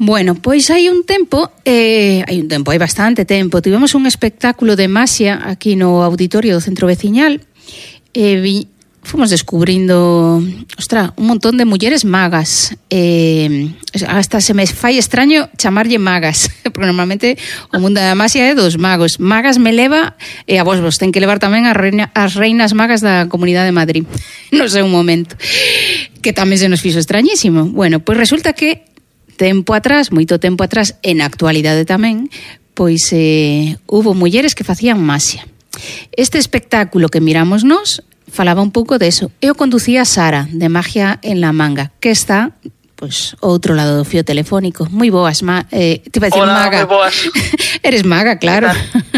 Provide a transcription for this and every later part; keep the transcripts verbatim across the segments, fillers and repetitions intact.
Bueno, pois hai un tempo, eh, hai un tempo, hai bastante tempo, tivemos un espectáculo de maxia aquí no auditorio do Centro Veciñal e vi, fomos descubrindo, ostra, un montón de mulleres magas. Eh, hasta se me fai extraño chamarlle magas, porque normalmente o mundo da maxia é dos magos. Magas me leva, e a vos vos ten que levar tamén as, reina, as reinas magas da Comunidade de Madrid, no seu momento, que tamén se nos fixo extrañísimo. Bueno, pois resulta que tempo atrás, moito tempo atrás, e na actualidade tamén, pois eh, hubo mulleres que facían maxia. Este espectáculo que miramos nós falaba un pouco de eso. Eu conducía a Sara, de Magia en la Manga, que está, pois, ao outro lado do fío telefónico. Moi boas, ma, eh, te iba a decir Hola, maga. moi boas. Eres maga, claro.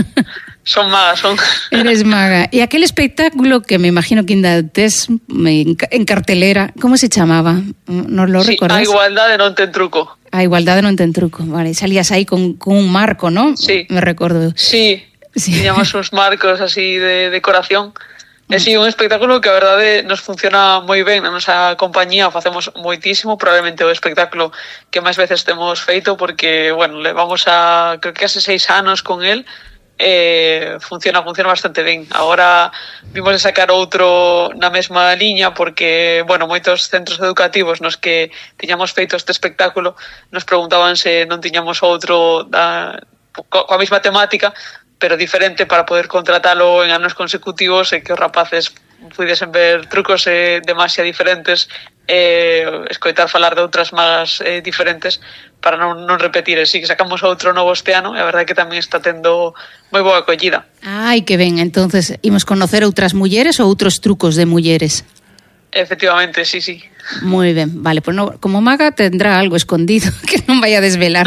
Son magas, son. Eres maga. E aquel espectáculo que me imagino que ainda tes en cartelera, como se chamaba? Nos lo sí, recordas? A igualdade non ten truco. A igualdade non ten truco, vale. Salías aí con, con un marco, ¿no? Sí. Me recordo. Sí, sí. Tiñamos uns marcos así de decoración. É si un espectáculo que a verdade nos funciona moi ben na nosa compañía, facemos moitísimo, probablemente o espectáculo que máis veces temos feito, porque, bueno, levamos a, creo que case seis anos con el, eh, funciona, funciona bastante ben. Agora vimos de sacar outro na mesma liña, porque, bueno, moitos centros educativos nos que tiñamos feito este espectáculo nos preguntaban se non tiñamos outro da, coa mesma temática, pero diferente, para poder contratalo en anos consecutivos e que os rapaces puidesen ver trucos eh, demasiado diferentes e eh, escoitar falar de outras magas eh, diferentes para non, non repetir. Así que sacamos outro novo este ano e a verdade é que tamén está tendo moi boa acollida. Ai, que ben, entonces imos conocer outras mulleres ou outros trucos de mulleres? Efectivamente, sí, sí. Moi ben, vale, pues no, como maga tendrá algo escondido que non vai a desvelar.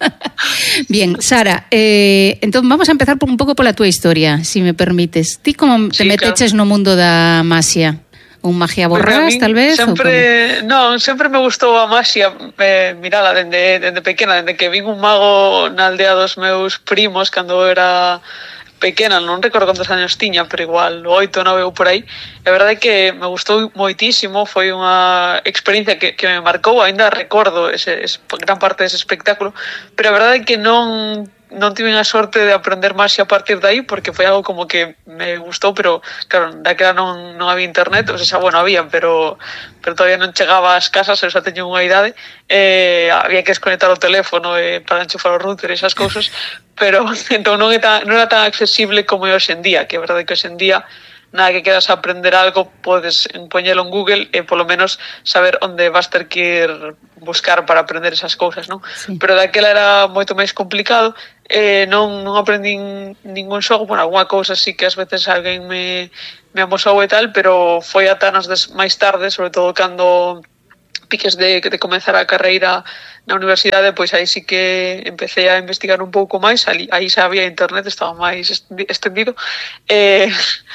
Bien, Sara, eh, entón vamos a empezar por un pouco pola túa historia, si me permites. Ti como te sí, meteches claro. no mundo da maxia? Un magia borrás, tal vez? Sempre, non, sempre me gustou a maxia, eh, mirala, dende, dende pequena, dende que vin un mago na aldea dos meus primos, cando era pequena, non recordo cantos anos tiña, pero igual oito, nove ou por aí. A verdade é que me gustou moitísimo, foi unha experiencia que, que me marcou, ainda recordo ese, ese, gran parte dese espectáculo, pero a verdade é que non non tive a sorte de aprender máis a partir de aí, porque foi algo como que me gustou, pero claro, daquela non, non había internet, ou sea, bueno, había, pero pero todavía non chegaba ás casas, eu xa teño unha idade, eh, había que desconectar o teléfono eh, para enchufar o router e esas cousas, pero entón non, era tan, non era tan accesible como é hoxe en día, que é verdade que hoxe en día nada que queras aprender algo, podes poñelo en Google e polo menos saber onde vas ter que ir buscar para aprender esas cousas, non? Sí. Pero daquela era moito máis complicado, eh, non, non aprendín ningún xogo, bueno, alguna cousa sí que ás veces alguén me, me amosou e tal, pero foi ata anos des, máis tarde, sobre todo cando piques de, de comenzar a carreira na universidade, pois aí sí que empecé a investigar un pouco máis, aí, aí xa había internet, estaba máis estendido, e... Eh,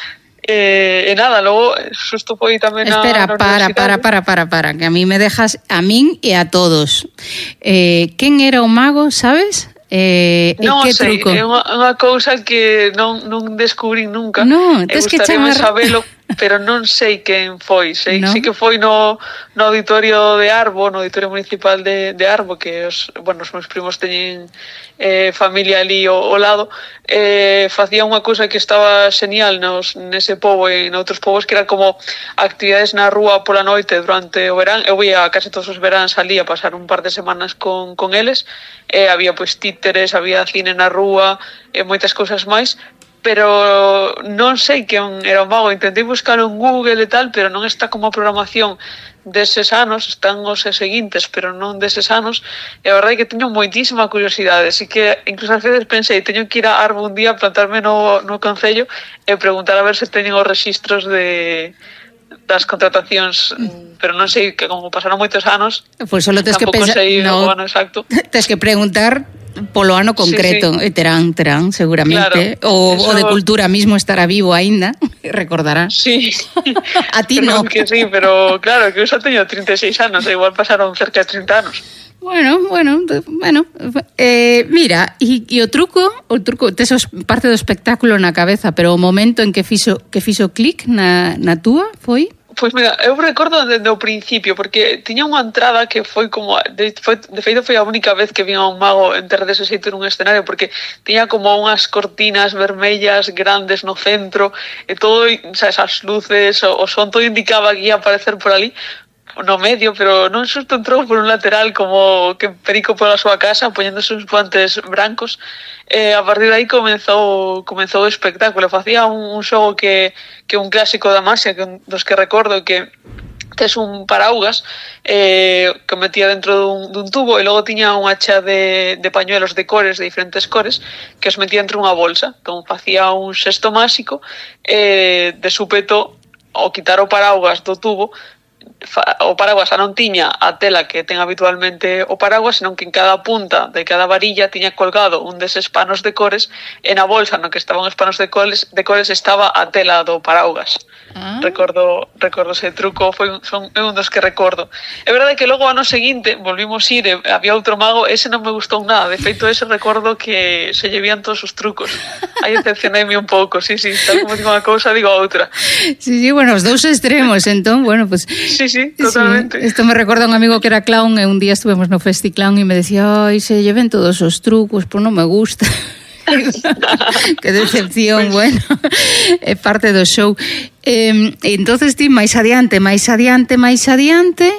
Eh, e nada, logo xusto foi tamén na Espera, para, para, para, para, para, que a mí me dejas, a min e a todos. Eh, quen era o mago, sabes? Eh, non que sei, truco? é unha, unha cousa que non, non descubrí nunca. Non, tes que chamar... sabelo, pero non sei quen foi. Sei, no? sei que foi no, no auditorio de Arbo, no auditorio municipal de, de Arbo, que os, bueno, os meus primos teñen eh, familia ali ao, ao lado, eh, facía unha cousa que estaba genial nos, nese pobo e noutros povos, que era como actividades na rúa pola noite durante o verán. Eu ia case todos os veráns ali a pasar un par de semanas con, con eles, e había pois títeres, había cine na rúa e moitas cousas máis, pero non sei quen era o mago. Intentei buscar en Google e tal, pero non está como a programación deses anos, están os seguintes, pero non deses anos, e a verdade é que teño moitísima curiosidade, así que incluso ás veces pensei, teño que ir a Arbo un día, plantarme no, no concello e preguntar a ver se teñen os registros de das contratacións, pero non sei, que como pasaron moitos anos, pues solo tes que pensar, sei no, o ano exacto. Tes que preguntar polo ano concreto, sí, sí. E terán, terán, seguramente, claro, o, eso... o de cultura mismo estará vivo aínda, recordará. Sí. A ti no. Que sí, pero claro, que eu xa teño trinta e seis anos, igual pasaron cerca de trinta anos. Bueno, bueno, bueno, eh, mira, e, e o truco, o truco, tes parte do espectáculo na cabeza, pero o momento en que fixo que fixo clic na, na túa foi? Pois mira, eu recordo desde o principio, porque tiña unha entrada que foi como, de, foi, de feito foi a única vez que vin a un mago entrar dese xeito nun escenario, porque tiña como unhas cortinas vermellas grandes no centro, e todo, sabes, as luces, o, o son, todo indicaba que ia aparecer por ali, no medio, pero non xusto entrou por un lateral como que perico pola súa casa poñéndose uns guantes brancos, e a partir de aí comenzou comenzou o espectáculo. Facía un, un xogo que, que un clásico da Masia, que dos que recordo, que tes un paraugas eh, que metía dentro dun, dun tubo, e logo tiña unha chea de, de pañuelos de cores, de diferentes cores, que os metía dentro unha bolsa. Entón facía un xesto máxico, e eh, de súpeto, ao quitar o paraugas do tubo, o paraguas xa non tiña a tela que ten habitualmente o paraguas, senón que en cada punta de cada varilla tiña colgado un deses panos de cores, e na bolsa no que estaban os panos de cores, de cores estaba a tela do paraugas. Ah. Recordo recordo ese truco, foi un, son un dos que recordo. É verdade que logo ano seguinte volvimos ir, e había outro mago, ese non me gustou nada, de feito ese recordo que se llevían todos os trucos. Aí decepcionei-me un pouco, sí, sí, tal como digo unha cousa, digo outra. Sí, sí, bueno, os dous extremos, entón, bueno, pues sí, sí, totalmente. Sí, esto me recorda a un amigo que era clown, e un día estuvemos no Festiclown e me decía, ai, se lleven todos os trucos, pois non me gusta. Que decepción, bueno, é parte do show. Eh, entonces ti máis adiante, máis adiante, máis adiante,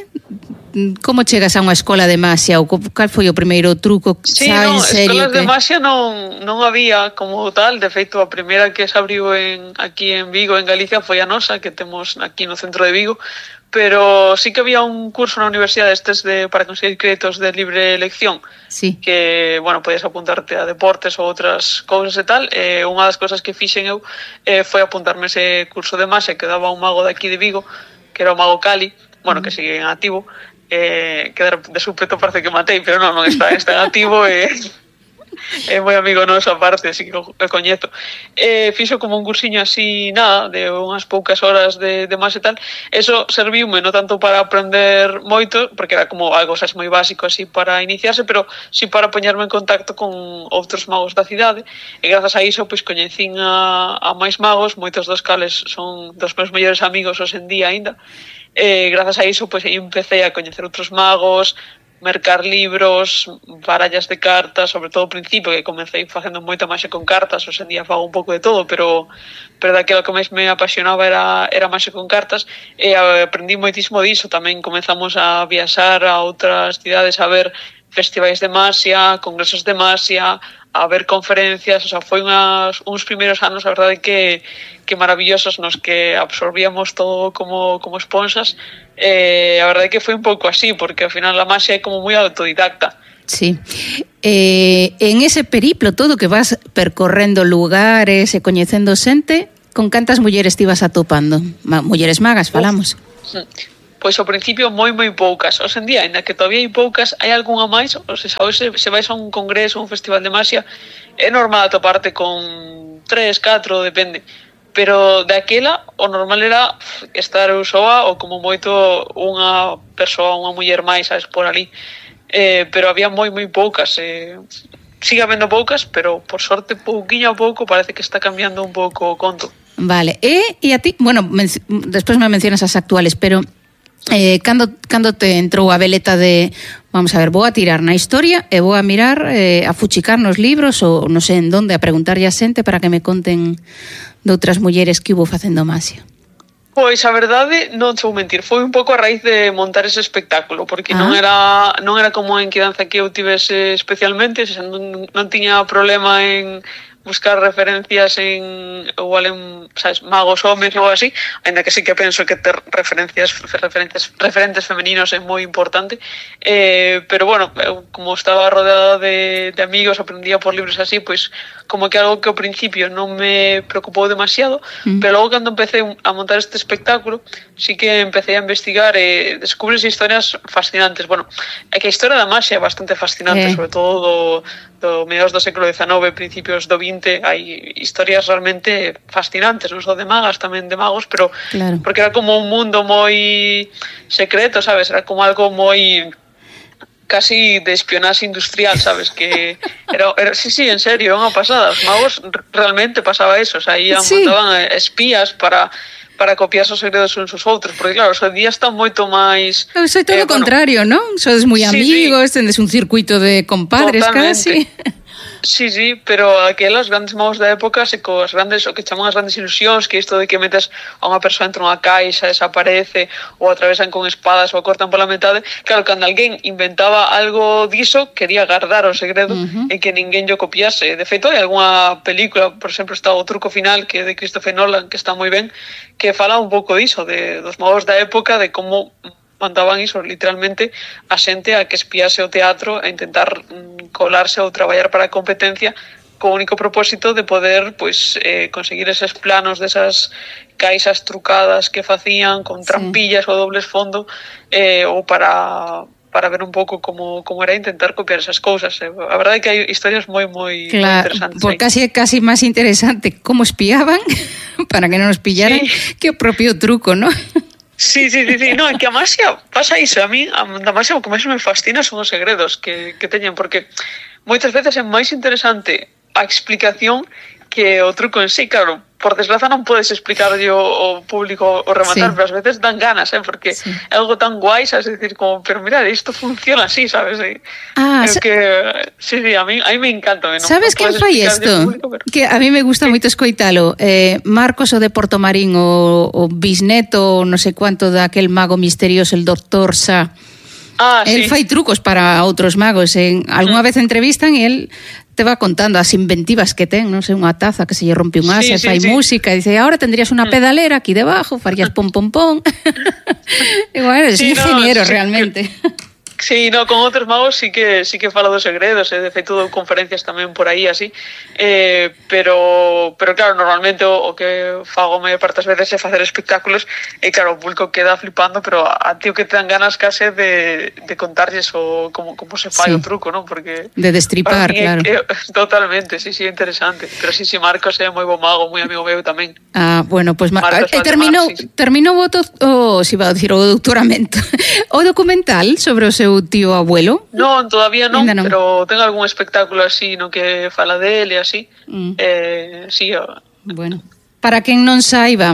como chegas a unha escola de masia, ou cal foi o primeiro truco? Sí, no, escolas que... de masia non, non había como tal. De feito, a primeira que se abriu en, aquí en Vigo, en Galicia, foi a nosa, que temos aquí no centro de Vigo, pero sí que había un curso na universidade estes de, para conseguir créditos de libre elección, sí. Que, bueno, podías apuntarte a deportes ou outras cousas e tal, e unha das cousas que fixen eu eh, foi apuntarme ese curso de masia que daba un mago de aquí de Vigo, que era o mago Cali, bueno, que sigue en activo, eh, que de súpeto parece que matei, pero non, non está, está en activo, e... é moi amigo noso aparte, así que o coñezo. Eh, fixo como un cursiño así, nada, de unhas poucas horas de, de máis e tal. Eso serviume non tanto para aprender moito, porque era como algo xas moi básico así para iniciarse, pero sí para poñerme en contacto con outros magos da cidade, e grazas a iso pois coñecín a, a máis magos, moitos dos cales son dos meus mellores amigos hoxe en día aínda. E grazas a iso pois empecé a coñecer outros magos, mercar libros, barallas de cartas, sobre todo ao principio, que comecei facendo moita máxia con cartas, hoxe en día fago un pouco de todo, pero pero daquilo que máis me apasionaba era, era máxia con cartas, e aprendí moitísimo diso. Tamén comezamos a viaxar a outras cidades, a ver festivais de masia, congresos de masia, a ver conferencias, o sea, foi unhas, uns primeiros anos, a verdade, que, que maravillosos, nos que absorbíamos todo como, como esponxas. Eh, a verdade que foi un pouco así, porque ao final a masia é como moi autodidacta. Sí. Eh, en ese periplo todo que vas percorrendo lugares e coñecendo xente, con cantas mulleres te ibas atopando? Ma, mulleres magas, falamos. Uf. Pois ao principio moi moi poucas. Hoxe en día, ainda que todavía hai poucas, hai algunha máis. O sea, hoxe se vais a un congreso, un festival de masia, é normal atoparte con tres, catro, depende. Pero daquela, o normal era estar eu soa ou como moito unha persoa, unha muller máis, sabes, por ali. Eh, pero había moi moi poucas. Eh, sigue habendo poucas, pero por sorte pouquiño a pouco parece que está cambiando un pouco o conto. Vale, e, e a ti, bueno, men- despois me mencionas as actuales, pero Eh, cando, cando te entrou a veleta de vamos a ver, vou a tirar na historia e vou a mirar, eh, a fuchicar nos libros ou non sei en donde, a preguntarlle a xente para que me conten de outras mulleres que hubo facendo masia? Pois a verdade, non vou mentir, foi un pouco a raíz de montar ese espectáculo, porque ah. non era non era como en Quedanza que eu tivese especialmente, xa, non, non tiña problema en buscar referencias en igual en, sabes, magos homes ou así, ainda que sí que penso que ter referencias referentes referentes femeninos é moi importante, eh, pero bueno, eu, como estaba rodeada de, de amigos, aprendía por libros así, pois como que algo que ao principio non me preocupou demasiado, mm. pero logo cando empecé a montar este espectáculo, sí que empecé a investigar e descubres historias fascinantes. Bueno, é que a historia da magia é bastante fascinante, eh. sobre todo do, do mediados do século diecinueve, principios do vinte, hai historias realmente fascinantes, non só de magas, tamén de magos, pero claro. Porque era como un mundo moi secreto, sabes? Era como algo moi casi de espionaxe industrial, sabes? Que era, era sí, sí, en serio, é unha pasada. Os magos realmente pasaba eso, o sea, ian, sí. mandaban espías para para copiarse os segredos uns aos outros, porque claro, hoxe día está moito máis... Soy todo o eh, contrario, bueno, non? Sodes moi amigos, sí, sí. Tendes un circuito de compadres. Totalmente. Casi. Sí, sí, pero aquelas grandes magos da época se coas grandes, o que chaman as grandes ilusións, que isto de que metes a unha persoa entre unha caixa, desaparece, ou atravesan con espadas ou cortan pola metade. Claro, cando alguén inventaba algo diso, quería guardar o segredo uh-huh. e que ninguén yo copiase. De feito, hai algunha película, por exemplo, está O truco final, que é de Christopher Nolan, que está moi ben, que fala un pouco diso, de, dos magos da época, de como mandaban iso, literalmente, a xente a que espiase o teatro a intentar mm, colarse ou traballar para a competencia co único propósito de poder pues, eh, conseguir eses planos desas caixas trucadas que facían con trampillas sí. ou dobles fondo eh, ou para... para ver un pouco como, como era intentar copiar esas cousas. A verdade é que hai historias moi, moi, claro, moi interesantes. Por casi é casi máis interesante como espiaban para que non nos pillaran sí. que o propio truco, ¿no? Sí, sí, sí, sí. No, en que a Masia pasa iso. A mí, a Masia, o que máis me fascina son os segredos que, que teñen, porque moitas veces é máis interesante a explicación que o truco en sí. Claro, por desgraza non podes explicar yo o público o rematar, sí. pero ás veces dan ganas, eh, porque sí. é algo tan guai, sabes, decir, como, pero mira, isto funciona así, sabes? E, ah, é que, sí, sí, a mí, a mí me encanta. Non, sabes non quen fai isto? Pero... Que a mí me gusta sí. moito escoitalo. Eh, Marcos o de Portomarín, o, o bisneto, non sei cuánto, daquel mago misterioso, el doctor Sa. Ah, el sí. fai trucos para outros magos. En algunha mm. vez entrevistan e el te va contando as inventivas que ten, non sei, unha taza que se lle rompe un asa, sí, sí, fai sí. música, e dice, ahora tendrías unha pedalera aquí debajo, farías pom pom pom. E bueno, es sí, ingeniero no, sí, realmente. Sí, no, con outros magos sí que sí que falo dos segredos, eh, de feito dou conferencias tamén por aí así, eh, pero pero claro, normalmente o, o que fago me partas veces é facer espectáculos e claro, o público queda flipando, pero a ti o que te dan ganas case de, de contarlles o como, como se fai sí. o truco, non? Porque de destripar, claro. Que, totalmente, sí, sí, interesante. Pero sí, sí, Marcos é moi bo mago, moi amigo meu tamén. Ah, bueno, pues Marcos eh, terminou, sí, sí. terminou o, o, si va a decir, o doutoramento, o documental sobre o seu tío abuelo? Non, todavía non, non, pero ten algún espectáculo así no que fala dele e así. Mm. Eh, sí, o... Bueno, para quen non saiba,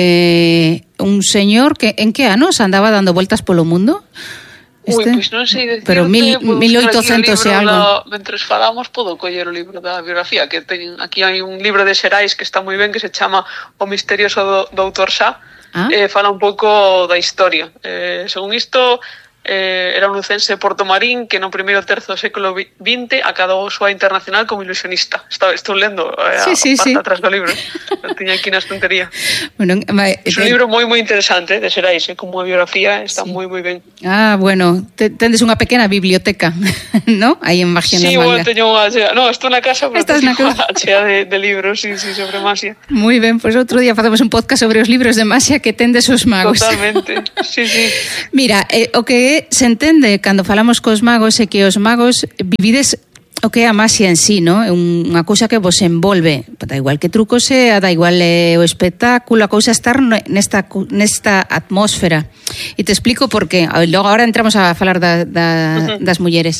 eh, un señor que en que anos andaba dando voltas polo mundo? Este? Ui, pois non sei decirte, pero mil, mil oitocentos e algo. Da, mentres falamos, podo coller o libro da biografía, que ten, aquí hai un libro de Xerais que está moi ben, que se chama O misterioso do, doutor Sa, ah? eh, fala un pouco da historia. Eh, según isto... Eh, era un lucense de Portomarín que no primeiro terzo do século vinte acadou a súa internacional como ilusionista. Estou, estou lendo eh, sí, sí, a parte sí. atrás do libro. Lo tiña aquí na estantería. Bueno, é un te... libro moi moi interesante de Xerais, eh, como biografía, está sí. moi moi ben. Ah, bueno, te, tendes unha pequena biblioteca, ¿no? Aí en Magia sí, na Manga. Sí, bueno, teño unha chea. No, estou na casa, pero teño unha chea de, de libros, sí, sí, sobre Masia. Moi ben, pois pues outro día facemos un podcast sobre os libros de Masia que tendes os magos. Totalmente, sí, sí. Mira, eh, o que se entende cando falamos cos magos é que os magos vivides o que é a masia en sí, ¿no? É unha cousa que vos envolve, da igual que truco sea, da igual é o espectáculo, a cousa estar nesta nesta atmósfera. E te explico por qué. Logo agora entramos a falar da, da, uh-huh. das mulleres.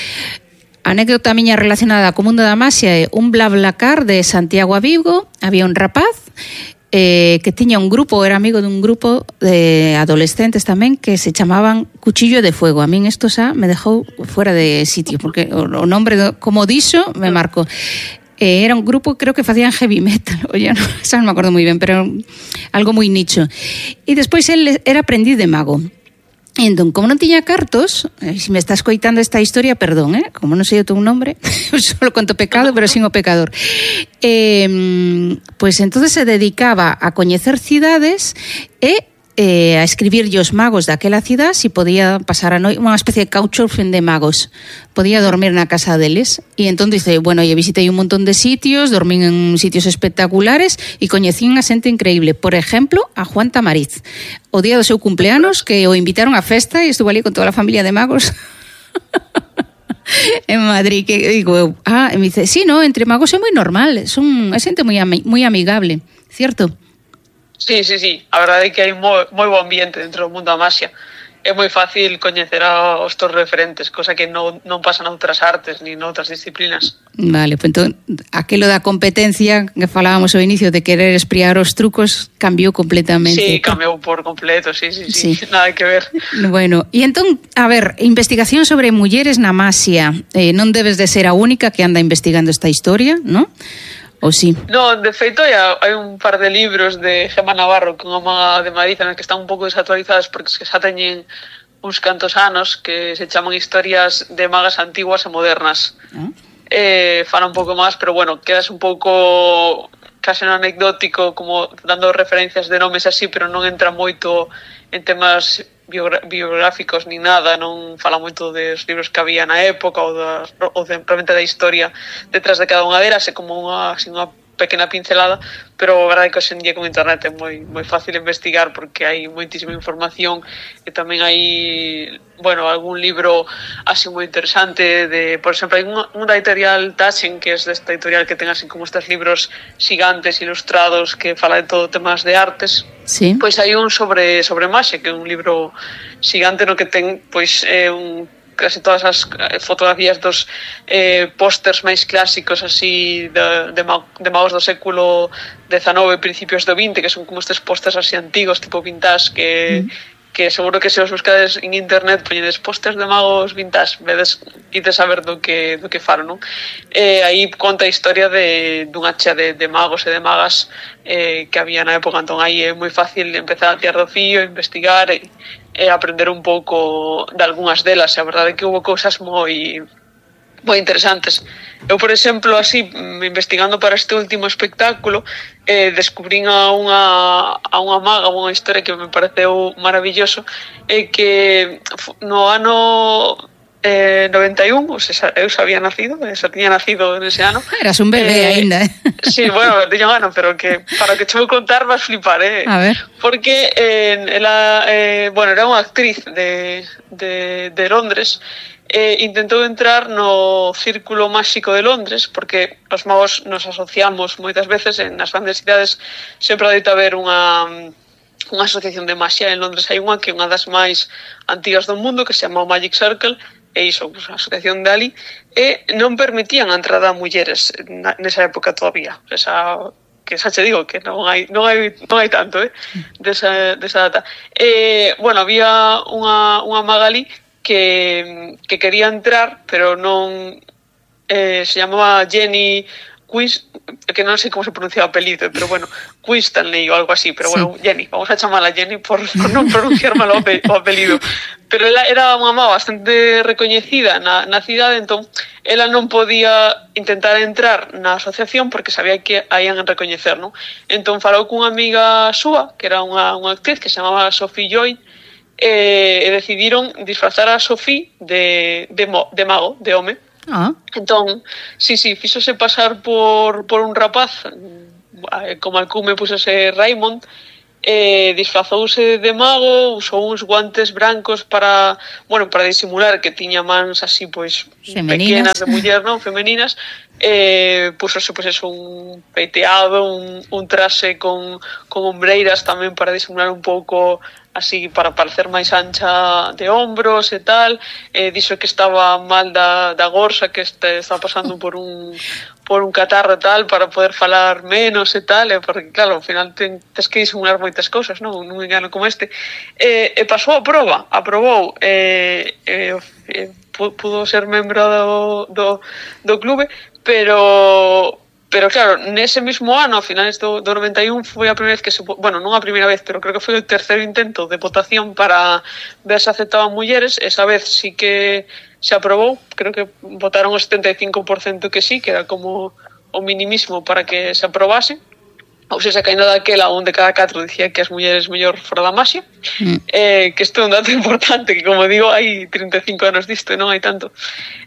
A anécdota miña relacionada co mundo da masia é un BlaBlaCar de Santiago a Vigo, había un rapaz Eh, que tiña un grupo, era amigo dun grupo de adolescentes tamén que se chamaban Cuchillo de Fuego. A min isto xa me dejou fuera de sitio porque o, o nombre do, como dixo me marcou. Eh, era un grupo, creo que facían heavy metal, oye, no, xa non me acordo moi ben, pero algo moi nicho. E despois el era aprendiz de mago. Entón, como non tiña cartos, eh, se me estás coitando esta historia, perdón, eh? Como non sei o teu nombre, solo conto pecado, pero sin o pecador. Eh, pois entonces se dedicaba a coñecer cidades e eh, a escribirlle os magos daquela cidade si podía pasar a noite, unha especie de couchsurfing de magos. Podía dormir na casa deles. E entón dice, bueno, eu visitei un montón de sitios, dormín en sitios espectaculares e coñecín a xente increíble. Por exemplo, a Juan Tamariz. O día do seu cumpleanos, que o invitaron a festa e estuvo ali con toda a familia de magos. En Madrid, que digo eu, ah, e me dice, sí, no, entre magos é moi normal, son, é xente moi, ami, moi amigable, cierto? Sí, sí, sí, a verdade é que hai moi, moi bo ambiente dentro do mundo da masia. é moi fácil coñecer a, os teus referentes, cosa que non, non pasa noutras artes ni noutras disciplinas. Vale, pues entón, aquilo da competencia que falábamos ao inicio de querer espiar os trucos cambiou completamente. Sí, cambiou por completo, sí, sí, sí, sí. Nada que ver. Bueno, e entón, a ver, investigación sobre mulleres na maxia, eh, non debes de ser a única que anda investigando esta historia, non? Ou sí? No, de feito, hai, hai un par de libros de Gemma Navarro, que é unha maga de Madrid, que están un pouco desactualizadas porque xa teñen uns cantos anos, que se chaman historias de magas antiguas e modernas. ¿Ah? Eh, fala un pouco máis, pero bueno, quedas un pouco case no anecdótico, como dando referencias de nomes así, pero non entra moito en temas biográficos ni nada, non fala moito dos libros que había na época ou, da, ou de, realmente da historia detrás de cada unha delas, é como unha, así, unha pequena pincelada, pero a verdade é que hoxe en día con internet é moi, moi fácil investigar porque hai moitísima información e tamén hai, bueno, algún libro así moi interesante de, por exemplo, hai unha, unha editorial Taschen, que é desta editorial que ten así como estes libros gigantes ilustrados que fala de todo temas de artes. Sí. Pois hai un sobre sobre Maxe, que é un libro xigante no que ten pois é un casi todas as fotografías dos eh, pósters máis clásicos así de, de, de magos do século dezenove, principios do vinte, que son como estes pósters así antigos, tipo vintage, que, mm. que seguro que se os buscades en internet poñedes pósters de magos vintage, vedes, ides a ver do que, do que faro, non? Eh, aí conta a historia de, dunha chea de, de magos e de magas eh, que había na época, entón aí é moi fácil empezar a tirar do fío, investigar e e aprender un pouco de algunhas delas, e a verdade é que houve cousas moi moi interesantes. Eu, por exemplo, así, investigando para este último espectáculo, eh, descubrín a unha, a unha maga, unha historia que me pareceu maravilloso, e que no ano eh, noventa e un, ou sea, eu xa había nacido, xa tiña nacido nese ano. Eras un bebé eh, aínda, eh? Sí, bueno, tiña un ano, pero que para que te vou contar vas flipar, eh? A ver. Porque eh, ela, eh, bueno, era unha actriz de, de, de Londres, e intentou entrar no círculo máxico de Londres, porque os magos nos asociamos moitas veces en as grandes cidades, sempre adoita haber unha unha asociación de maxia. En Londres hai unha que é unha das máis antigas do mundo, que se chama o Magic Circle, e iso, pues, a asociación de ali, e non permitían a entrada a mulleres na, nesa época todavía. Esa, que xa che digo que non hai non hai non hai tanto, eh, desa desa data. Eh, bueno, había unha unha maga ali que que quería entrar, pero non eh, se chamaba Jenny Quist, que non sei como se pronuncia o apelido, pero bueno, Quistanley ou algo así, pero sí. Bueno, Jenny, vamos a chamarla Jenny por, por non pronunciar mal o apelido. Pero ela era unha maga bastante recoñecida na, na cidade, entón ela non podía intentar entrar na asociación porque sabía que a ian recoñecer, non? Entón falou cunha amiga súa, que era unha, unha actriz que se chamaba Sophie Joy, e, e decidiron disfrazar a Sophie de, de, mo, de mago, de home. Ah. Entón, sí, sí, fíxose pasar por, por un rapaz, como alcume pusose Raymond, eh, disfrazouse de mago, usou uns guantes brancos para, bueno, para disimular que tiña mans así, pois, femeninas, pequenas de muller, non, femeninas, eh, pusose, pois, eso, un peiteado, un, un trase con, con ombreiras tamén para disimular un pouco, así, para parecer máis ancha de hombros e tal, eh, dixo que estaba mal da, da gorsa, que este, estaba pasando por un por un catarro e tal, para poder falar menos e tal, e porque, claro, ao final ten, tens que disimular moitas cousas, non? Nun engano como este. E, e pasou a proba, aprobou, e, e, e pudo ser membro do, do, do clube, pero... Pero claro, nese mismo ano, a finales do, do noventa e un, foi a primeira vez que se... Bueno, non a primeira vez, pero creo que foi o terceiro intento de votación para ver se aceptaban mulleres. Esa vez sí que se aprobou. Creo que votaron o setenta e cinco por cento que sí, que era como o minimísimo para que se aprobase. Ou seja, que ainda daquela un de cada catro dicía que as mulleres mellor fora da maxia. Mm. Eh, que isto é un dato importante, que como digo, hai trinta e cinco anos disto e non hai tanto.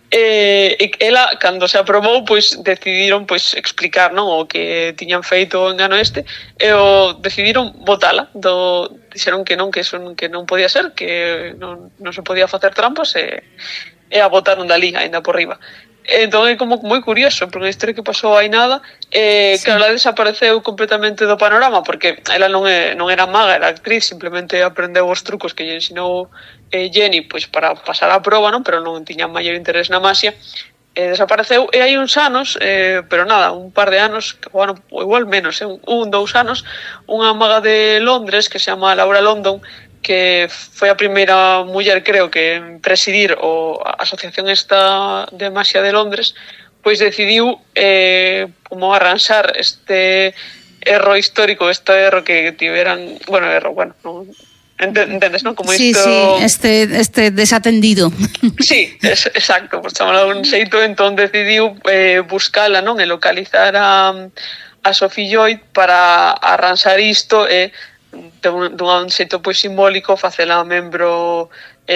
Eh, e ela, cando se aprobou, pois decidiron pois explicar, non, o que tiñan feito o engano este, e o decidiron votala. Do, dixeron que non, que eso que non podía ser, que non, non se podía facer trampas, e, e a votaron dali, aínda por riba. Entón é como moi curioso, porque a historia que pasou hai nada, eh, sí. que ela desapareceu completamente do panorama, porque ela non, é, non era maga, era actriz, simplemente aprendeu os trucos que lle ensinou eh, Jenny pois, para pasar a proba, non? Pero non tiña maior interés na maxia, eh, desapareceu, e hai uns anos, eh, pero nada, un par de anos, bueno, igual menos, eh, un, un, dous anos, unha maga de Londres que se chama Laura London, que foi a primeira muller, creo que, presidir o, a Asociación esta de Maxia de Londres, pois decidiu eh, como arranxar este erro histórico, este erro que tiveran, bueno, erro, bueno, non, entendes, non? Como sí, isto... sí, este, este desatendido. Sí, es, exacto, por chamalo un xeito, entón decidiu eh, buscala, non? E localizar a, a Sophie Lloyd para arranxar isto e dun, dun xeito pois simbólico facela membro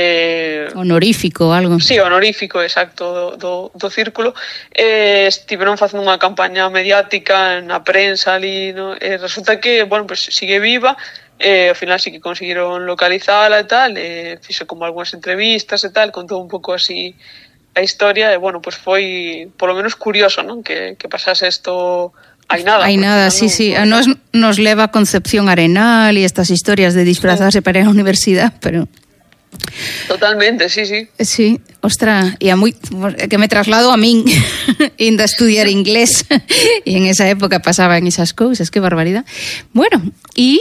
eh, honorífico, algo. Sí, honorífico, exacto, do, do, do círculo. Eh, estiveron facendo unha campaña mediática na prensa ali, no? E resulta que, bueno, pues sigue viva, e ao final sí que conseguiron localizala e tal, e fixo como algunhas entrevistas e tal, contou un pouco así a historia, e bueno, pues foi polo menos curioso, non? Que, que pasase isto hai nada. Hai nada, sí, no, sí. A nos, nos leva a Concepción Arenal e estas historias de disfrazarse sí. para ir a universidade, pero... Totalmente, sí, sí. Sí, ostra, e a moi, que me traslado a min indo a estudiar inglés e en esa época pasaban esas cousas, que barbaridade. Bueno, e...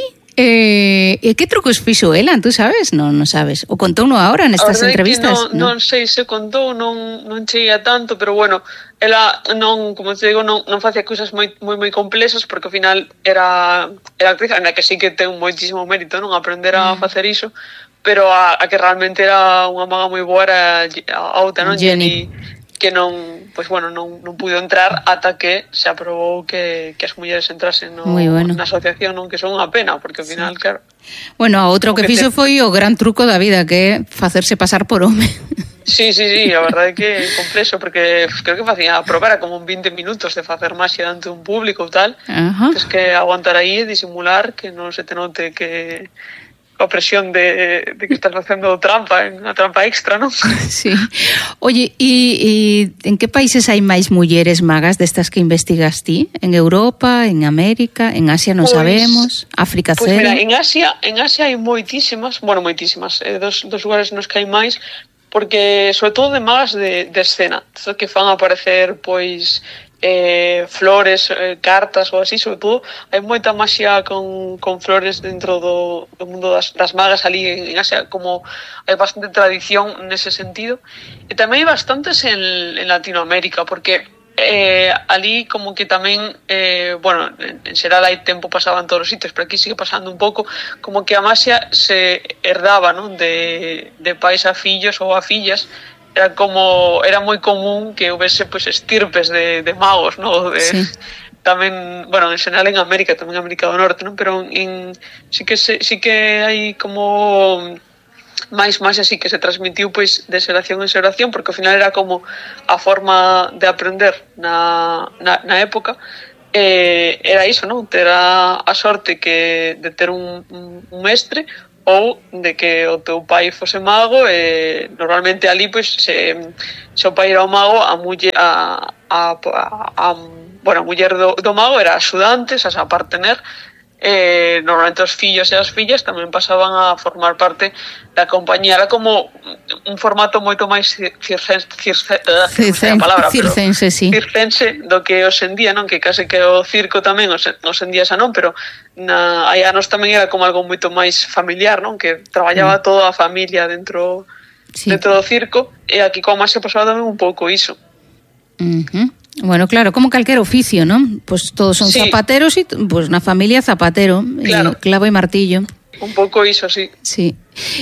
Eh, e que trucos fixo ela, tú sabes? Non, non sabes. O contou no ahora nestas entrevistas? Non, non, non sei se contou, non, non cheguei a tanto, pero bueno, ela non, como te digo, non, non facía cousas moi moi moi complexas, porque ao final era, era actriz, na que sí que ten moitísimo mérito, non, aprender a facer iso, pero a, a que realmente era unha maga moi boa era a outra, non? Jenny. Que non, pois bueno, non, non pudo entrar ata que se aprobou que, que as mulleres entrasen no, bueno. na asociación, non, que son unha pena, porque ao final, sí. claro... Bueno, a outro que, que fixo te... foi o gran truco da vida, que é facerse pasar por home. Sí, sí, sí, a verdade é que é complexo, porque creo que facía a probar como vinte minutos de facer maxia diante un público ou tal, es que aguantar aí e disimular, que non se te note que... a presión de, de que estás facendo trampa, unha trampa extra, non? Sí. Oye, e, e en que países hai máis mulleres magas destas que investigas ti? En Europa, en América, en Asia non pues, sabemos, África pues cero? Mira, en Asia, en Asia hai moitísimas, bueno, moitísimas, eh, dos, dos lugares nos que hai máis, porque, sobre todo, de magas de, de escena, que fan aparecer, pois... Eh, flores, eh, cartas ou así, sobre todo hai moita maxia con, con flores dentro do, do mundo das, das magas ali en, en Asia, como hai bastante tradición nese sentido, e tamén hai bastantes en, en Latinoamérica, porque eh, ali como que tamén eh, bueno, en, en xeral hai tempo pasaba en todos os sitios, pero aquí sigue pasando un pouco como que a maxia se herdaba, non? De, de pais a fillos ou a fillas. Era como, era moi común que houvese pois estirpes de, de magos, ¿no? De, sí. Tamén, bueno, en xeral en América, tamén en América do Norte, ¿no? Pero en, sí que se, sí que hai como máis máis así que se transmitiu pois de xeración en xeración, porque ao final era como a forma de aprender na, na, na época. Eh, era iso, non? Ter a, a sorte que de ter un, un, un mestre, ou de que o teu pai fose mago, e normalmente ali pois se, se o pai era o mago, a muller a, a, a, a bueno, a muller do, do mago era axudante, xa a partener, e normalmente os fillos e as fillas tamén pasaban a formar parte da compañía. Era como un formato moito máis circense, circense, circense, palabra, circense, sí. circense do que hoxendía, non? Que case que o circo tamén hoxendía xa non, pero na, hai anos tamén era como algo moito máis familiar, non? Que traballaba mm. toda a familia dentro, sí. dentro do circo, e aquí como máis se pasaba tamén un pouco iso. Uh-huh. Bueno, claro, como calquer oficio, ¿no? Pues todos son sí. zapateros y pues na familia zapatero, claro. clavo e martillo. Un pouco iso, sí. Sí.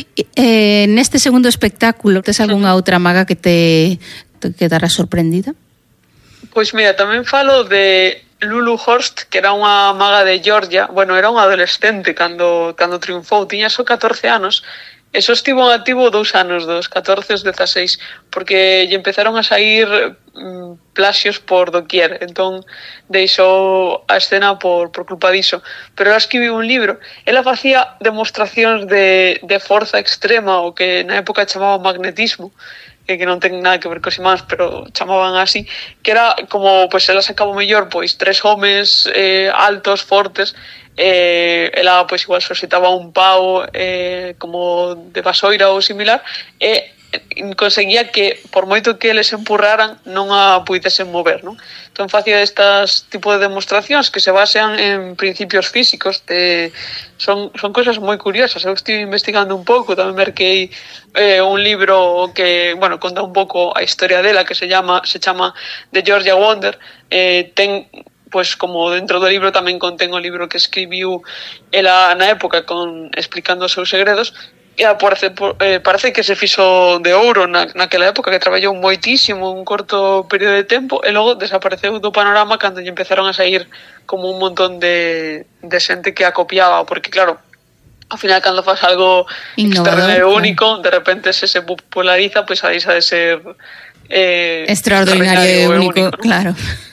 Eh, neste segundo espectáculo, tes algunha outra maga que te, te quedara sorprendida? Pois mira, tamén falo de Lulu Horst, que era unha maga de Georgia. Bueno, era unha adolescente cando, cando triunfou, tiña só catorce anos, e só estivo en activo dous anos, dos catorce aos dezaseis, porque lle empezaron a sair mm, plaxios por doquier, entón deixou a escena por, por culpa diso. Pero ela escribiu un libro, ela facía demostracións de, de forza extrema, o que na época chamaba magnetismo, que non ten nada que ver cos imáns, pero chamaban así, que era como, pois, ela sacaba mellor, pois, tres homes eh, altos, fortes, eh, ela, pois, igual suscitaba un pau eh, como de vasoira ou similar, e conseguía que, por moito que eles empurraran, non a puidesen mover, non? Entón facía estas tipo de demostracións que se basean en principios físicos, de, son, son cosas moi curiosas. Eu estive investigando un pouco, tamén merquei eh, un libro que, bueno, conta un pouco a historia dela, que se llama se chama The Georgia Wonder. Eh, ten, pois, como dentro do libro tamén contén o libro que escribiu ela na época con explicando os seus segredos. E parece, eh, parece que se fixo de ouro na, naquela época, que traballou moitísimo un corto período de tempo e logo desapareceu do panorama cando lle empezaron a sair como un montón de, de xente que a copiaba, porque claro, ao final cando faz algo extraordinario único, de repente se se populariza, pois pues, aí xa de ser eh, extraordinario e único, único, claro.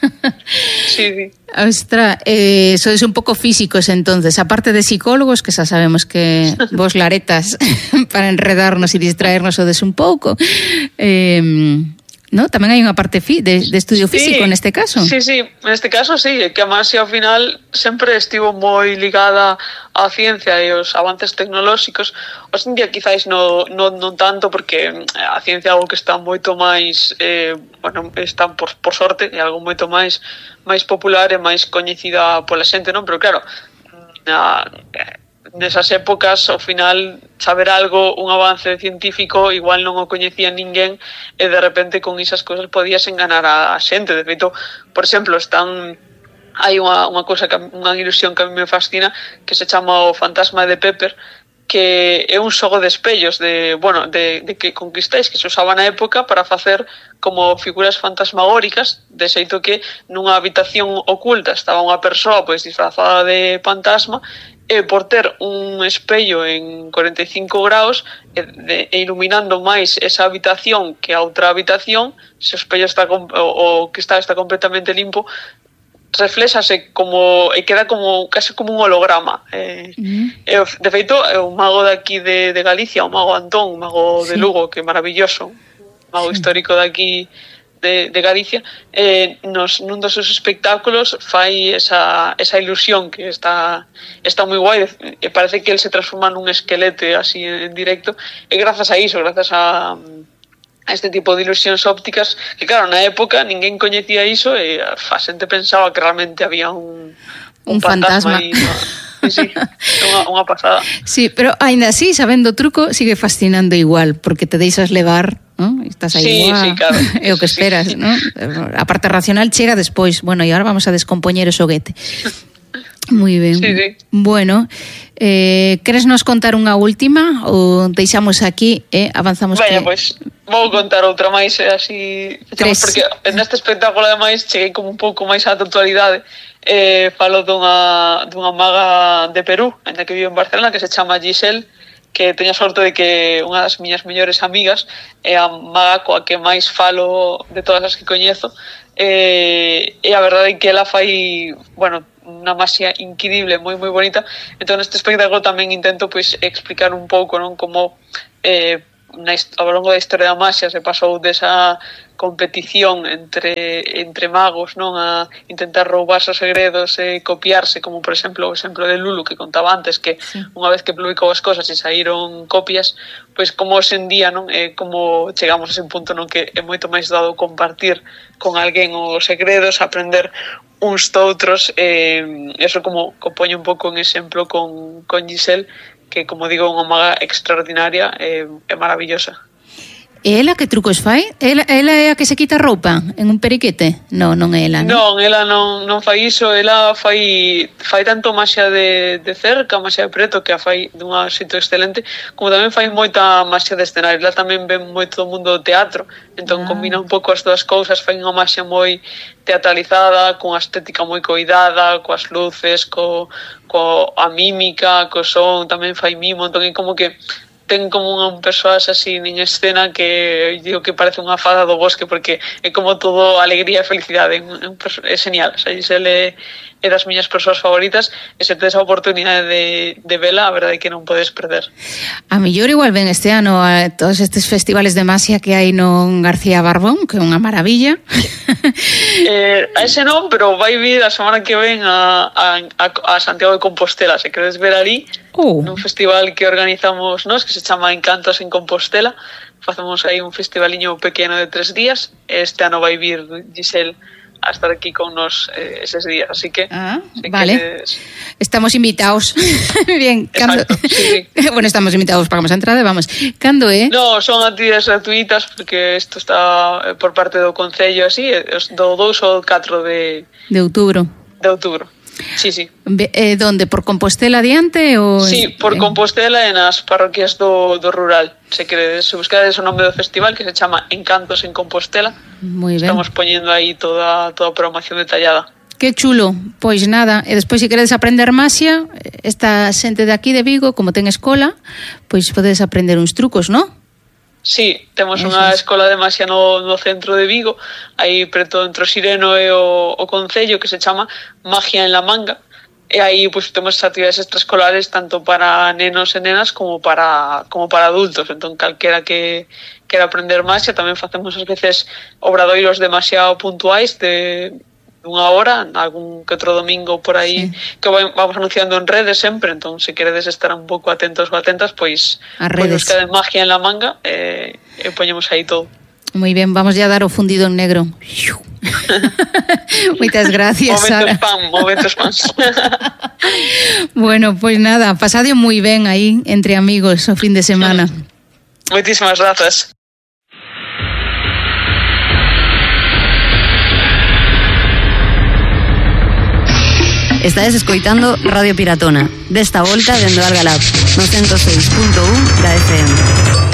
Sí, sí. Ostra, eh, sois un pouco físicos entonces, aparte de psicólogos, que xa sabemos que vos laretas para enredarnos e distraernos odes un pouco, eh, ¿no? Tamén hai unha parte fi, de, de estudio físico sí, neste caso. Sí, sí, neste caso sí, que a Masia ao final sempre estivo moi ligada á ciencia e aos avances tecnolóxicos. Hoxe en día quizáis no, no, non tanto, porque a ciencia é algo que está moito máis eh, bueno, está por, por sorte, é algo moito máis máis popular e máis coñecida pola xente, non? Pero claro, na, nesas épocas, ao final, saber algo, un avance científico, igual non o coñecía ninguén, e de repente con esas cousas podías enganar a xente. De feito, por exemplo, están hai unha, unha cousa, que, unha ilusión que a mí me fascina, que se chama o fantasma de Pepper, que é un xogo de espellos de, bueno, de, de que conquistáis, que se usaba na época para facer como figuras fantasmagóricas, de xeito que nunha habitación oculta estaba unha persoa pois disfrazada de fantasma, e por ter un espello en cuarenta e cinco graus e, de, e iluminando máis esa habitación que a outra habitación, se o espello está o, o que está está completamente limpo, reflexase como e queda como casi como un holograma. Eh, mm. e, de feito, é un mago de aquí de, de Galicia, o mago Antón, un mago sí. de Lugo, que é maravilloso, un mago sí. histórico de aquí de, de Galicia, eh, nos, nun dos seus espectáculos fai esa, esa ilusión que está está moi guai, e parece que el se transforma nun esquelete así en, en directo, e grazas a iso, grazas a a este tipo de ilusións ópticas, que claro, na época ninguén coñecía iso e a xente pensaba que realmente había un, un, un fantasma, fantasma. E, sí, sí, unha, unha pasada. Sí, pero aínda así, sabendo o truco, sigue fascinando igual, porque te deixas levar, ¿no? Estás aí, sí, igual, sí, claro. É o que esperas, sí. ¿No? A parte racional chega despois. Bueno, e agora vamos a descompoñer o xoguete. Moi ben. Sí, sí. Bueno, eh, queres nos contar unha última ou deixamos aquí e eh, avanzamos? Vaya, que... pois, vou contar outra máis e así, Tres. Porque neste espectáculo ademais cheguei como un pouco máis á actualidade. Eh, falo dunha, dunha maga de Perú, ainda que vive en Barcelona, que se chama Giselle, que teño a sorte de que unha das miñas mellores amigas é a maga coa que máis falo de todas as que coñezo, eh, e a verdade é que ela fai, bueno, unha masia increíble, moi moi bonita. Entón neste espectáculo tamén intento pois explicar un pouco, non, como eh, na, ao longo da historia da masia se pasou desa competición entre entre magos, non, a intentar roubarse os segredos e copiarse, como por exemplo o exemplo de Lulu que contaba antes, que sí. Unha vez que publicou as cosas e saíron copias, pois como hoxe en día, non, é como chegamos a ese punto non que é moito máis dado compartir con alguén os segredos, aprender uns doutros, eh, eso como compoño un pouco en exemplo con, con Giselle, que como digo, unha maga extraordinaria e eh, maravillosa. E ela que trucos fai? Ela, ela é a que se quita roupa en un periquete? Non, non é ela, non? Non, ela non, non fai iso, ela fai fai tanto masia de, de cerca, masia de preto, que a fai dun xeito excelente, como tamén fai moita masia de escenario. Ela tamén ven moito do mundo do teatro, entón ah. combina un pouco as dúas cousas, fai unha masia moi teatralizada, con a estética moi coidada, coas luces, co, co a mímica, co son, tamén fai mimo, entón é como que ten como un persoas así niño escena que digo que parece unha fada do bosque porque é como todo alegría e felicidade, é genial, o sea, se le é das miñas persoas favoritas e se tedes a oportunidade de, de vela, a verdade é que non podes perder. A mellor igual ven este ano a todos estes festivales de Masia que hai no García Barbón, que é unha maravilla. eh, a ese non, pero vai vir a semana que ven a, a, a Santiago de Compostela, se queres ver ali, uh. nun festival que organizamos nós, que se chama Encantos en Compostela. Facemos aí un festivaliño pequeno de tres días, este ano vai vir Giselle a estar aquí con nos eh, eses días, así que ah, si vale, queres... estamos invitados. Bien, cando... sí, sí. Bueno, estamos invitados, pagamos a entrada, vamos. Cando é? No, son actividades gratuitas porque isto está por parte do Concello así, do dous ao catro de de outubro. De outubro. Sí, sí. Eh, donde? Por Compostela adiante? Ou... Sí, por Compostela e nas parroquias do, do rural. Se queredes buscar o nome do festival, que se chama Encantos en Compostela. Moi ben. Estamos poñendo aí toda, toda a programación detallada. Que chulo, pois nada, e despois se queredes aprender Masia, esta xente de aquí de Vigo, como ten escola, pois podedes aprender uns trucos, non? Sí, temos unha escola de Masia no, no centro de Vigo, aí preto entre o Sireno e o, o Concello, que se chama Magia en la Manga, e aí pues, temos actividades extraescolares tanto para nenos e nenas como para, como para adultos, entón calquera que quera aprender Masia, tamén facemos ás veces obradoiros demasiado puntuais de unha hora, algún que outro domingo por aí, sí, que vamos anunciando en redes sempre, entón se queredes estar un pouco atentos ou atentas, pois pues, buscar en Magia en la Manga e, e poñemos aí todo. Moi ben, vamos ya a dar o fundido en negro. Moitas gracias, Sara. Momentos pan, momentos pans. Bueno, pois pues nada, pasade moi ben aí entre amigos o fin de semana. Moitísimas grazas. Estades escoitando Radio Piratona, desta volta dende o Algalab, no ciento seis punto un da F M.